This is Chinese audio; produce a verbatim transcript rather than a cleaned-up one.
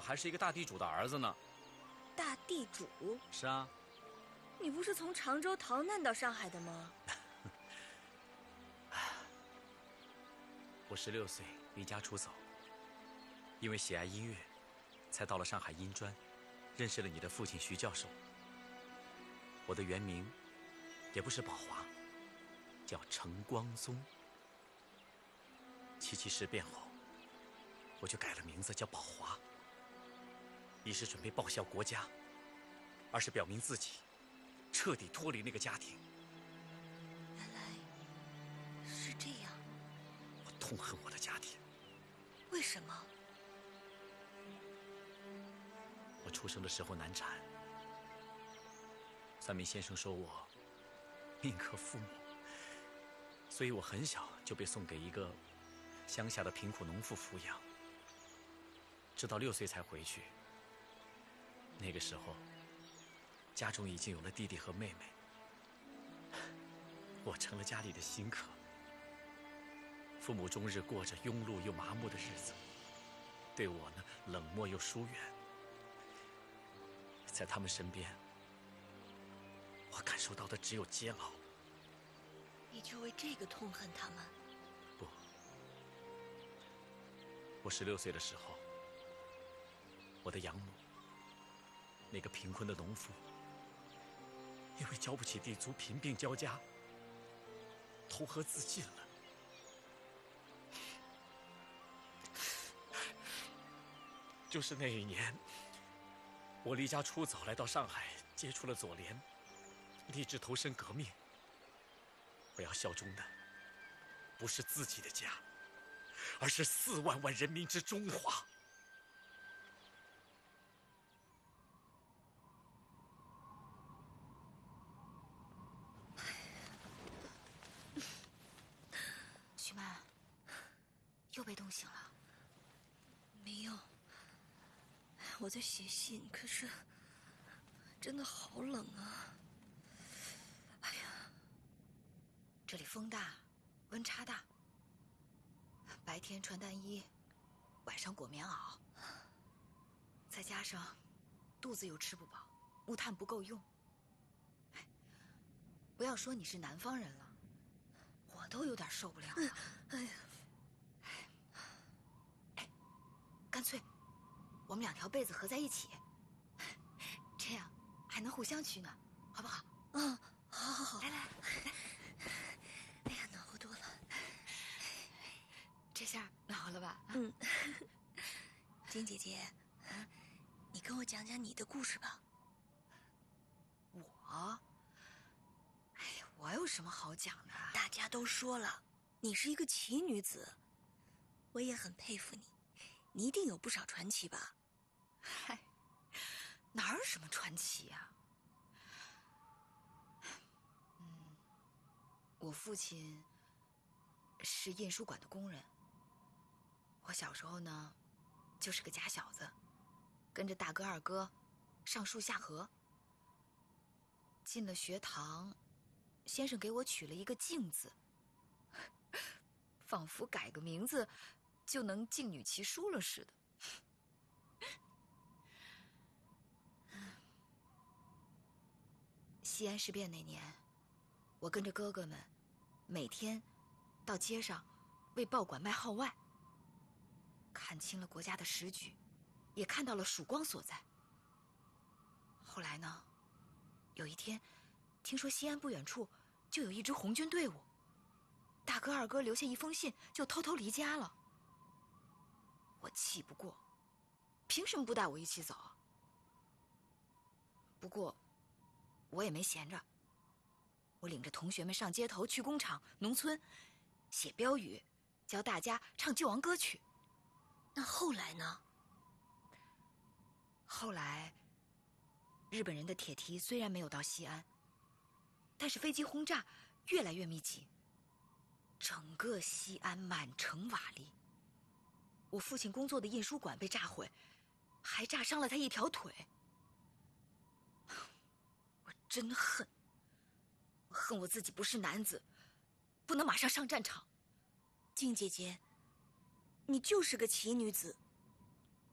还是一个大地主的儿子呢。 大地主？ 是啊。 你不是从常州逃难到上海的吗？ 我十六岁离家出走，因为喜爱音乐，才到了上海音专，认识了你的父亲徐教授。我的原名也不是宝华，叫程光宗。七七事变后，我就改了名字叫宝华，一是准备报效国家，二是表明自己彻底脱离那个家庭。 原来是这样。 我痛恨我的家庭。 为什么？ 我出生的时候难产，算命先生说我命克父母，所以我很小就被送给一个乡下的贫苦农妇抚养，直到六岁才回去。那个时候，家中已经有了弟弟和妹妹，我成了家里的新客。父母终日过着庸碌又麻木的日子，对我呢冷漠又疏远。在他们身边，我感受到的只有煎熬。 你就为这个痛恨他们？ 不，我十六岁的时候，我的养母，那个贫困的农妇，因为交不起地租，贫病交加，投河自尽了。就是那一年，我离家出走，来到上海，接触了左联，立志投身革命。我要效忠的不是自己的家，而是四万万人民之中华。 徐曼，又被冻醒了？ 没有，我在写信，可是真的好冷啊！哎呀， 这里风大，温差大，白天穿单衣，晚上裹棉袄，再加上肚子又吃不饱，木炭不够用。不要说你是南方人了，我都有点受不了了。 哎呀， 哎，干脆我们两条被子合在一起，这样还能互相取暖，好不好？ 嗯，好好好， 来来来， 哎呀，暖和多了。 这下暖和了吧？ 嗯，金姐姐，啊，你跟我讲讲你的故事吧。 我？哎呀，我有什么好讲的？ 大家都说了，你是一个奇女子，我也很佩服你，你一定有不少传奇吧？ 嗨，哪有什么传奇呀？嗯，我父亲是印书馆的工人。我小时候呢，就是个假小子，跟着大哥二哥上树下河。进了学堂，先生给我取了一个静字，仿佛改个名字就能静女其书了似的。西安事变那年，我跟着哥哥们每天到街上为报馆卖号外，看清了国家的时局，也看到了曙光所在。后来呢，有一天听说西安不远处就有一支红军队伍，大哥二哥留下一封信就偷偷离家了。我气不过，凭什么不带我一起走？不过我也没闲着，我领着同学们上街头，去工厂、农村写标语，教大家唱救亡歌曲。 那后来呢？ 后来日本人的铁蹄虽然没有到西安，但是飞机轰炸越来越密集，整个西安满城瓦砾。我父亲工作的印书馆被炸毁，还炸伤了他一条腿。我真恨，我恨我自己不是男子，不能马上上战场。 静姐姐，你就是个奇女子，